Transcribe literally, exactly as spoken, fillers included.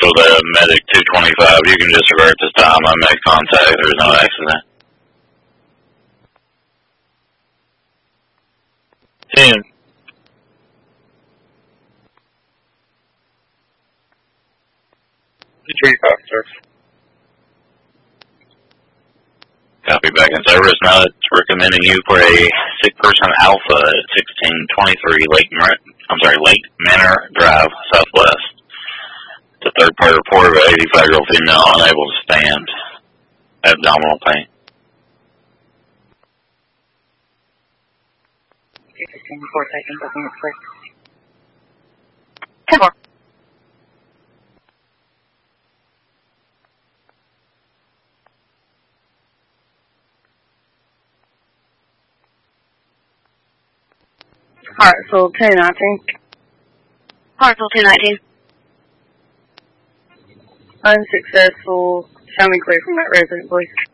Central to Medic two twenty-five. You can disregard this time. I made contact. There's no accident. ten. three five, sir. Copy, back in service. Now it's recommending you for a sick person alpha at sixteen twenty-three Lake, I'm sorry, Lake Manor Drive, Southwest. The third party report of an eighty-five-year-old female unable to stand. Abdominal pain. fifteen report taken, booking it, please. ten four. Hartsville two nineteen. Hartsville two nineteen. Unsuccessful. Show me clear from that resident, please.